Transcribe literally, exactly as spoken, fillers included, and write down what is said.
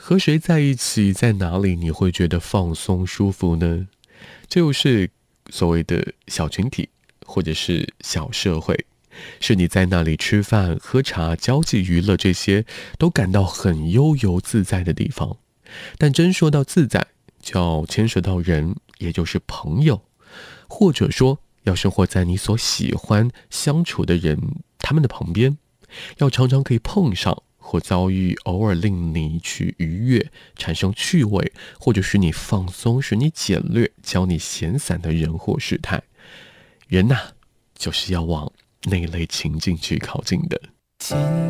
和谁在一起，在哪里你会觉得放松舒服呢？这就是所谓的小群体，或者是小社会，是你在那里吃饭、喝茶、交际、娱乐，这些都感到很悠游自在的地方。但真说到自在，就要牵涉到人，也就是朋友，或者说要生活在你所喜欢相处的人他们的旁边，要常常可以碰上，或遭遇偶尔令你去愉悦，产生趣味，或者使你放松，使你简略，教你闲散的人或事态。人呐、啊，就是要往那一类情境去靠近的。